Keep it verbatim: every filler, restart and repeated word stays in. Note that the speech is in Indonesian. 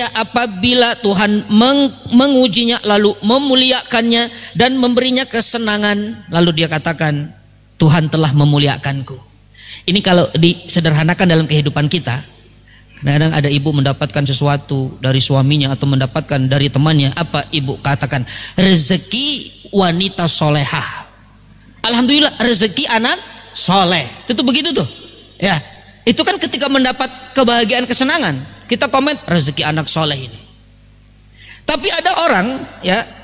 Sehingga apabila Tuhan meng, mengujinya lalu memuliakannya dan memberinya kesenangan, lalu dia katakan, Tuhan telah memuliakanku. Ini kalau disederhanakan dalam kehidupan kita, kadang-kadang ada ibu mendapatkan sesuatu dari suaminya atau mendapatkan dari temannya, apa ibu katakan? Rezeki wanita solehah. Alhamdulillah rezeki anak soleh. Itu begitu tuh. Ya, itu kan ketika mendapat kebahagiaan kesenangan, kita komen rezeki anak soleh ini. Tapi ada orang ya